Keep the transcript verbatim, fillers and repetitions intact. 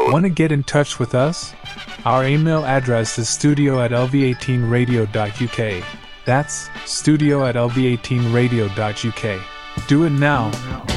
Want to get in touch with us? Our email address is studio at l v eighteen radio dot u k. That's studio at l v eighteen radio dot u k. Do it now.